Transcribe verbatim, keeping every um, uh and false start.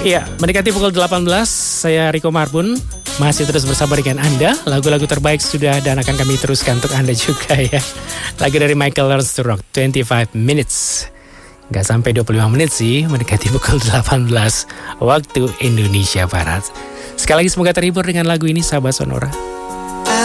Iya, mendekati pukul delapan belas, saya Riko Marbun masih terus bersama dengan Anda. Lagu-lagu terbaik sudah dan akan kami teruskan untuk Anda juga ya. Lagu dari Michael Learns to Rock, dua puluh lima minutes. Gak sampai dua puluh lima menit sih, mendekati pukul delapan belas waktu Indonesia Barat. Sekali lagi semoga terhibur dengan lagu ini, sahabat Sonora.